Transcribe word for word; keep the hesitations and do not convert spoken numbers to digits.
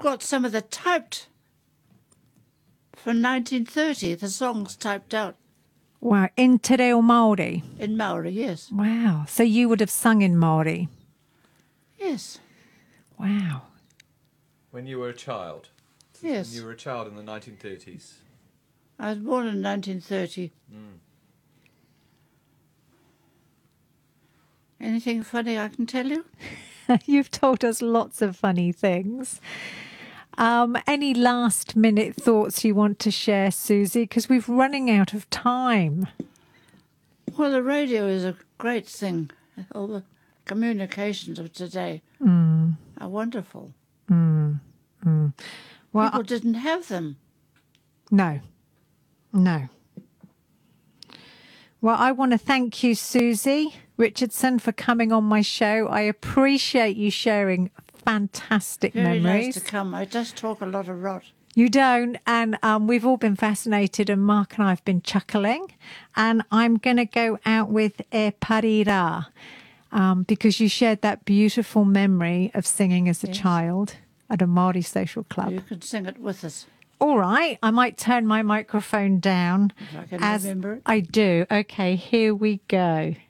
got some of the typed from nineteen thirty, the songs typed out. Wow, in Te Reo Māori? In Maori, yes. Wow, so you would have sung in Māori? Yes. Wow. When you were a child? Yes. When you were a child in the nineteen thirties? I was born in nineteen thirty. Mm. Anything funny I can tell you? You've told us lots of funny things. Um, any last minute thoughts you want to share, Susie? Because we're running out of time. Well, the radio is a great thing. All the communications of today Mm. are wonderful. Mm. Mm. Well, People didn't have them. No. No. Well, I want to thank you, Susie Richardson, for coming on my show. I appreciate you sharing fantastic Very memories. nice to come. I just talk a lot of rot. You don't, and um, we've all been fascinated, and Mark and I have been chuckling. And I'm going to go out with E Parira, um, because you shared that beautiful memory of singing as a Yes. child at a Māori social club. You can sing it with us. All right, I might turn my microphone down. If I can as remember it. I do. Okay, here we go.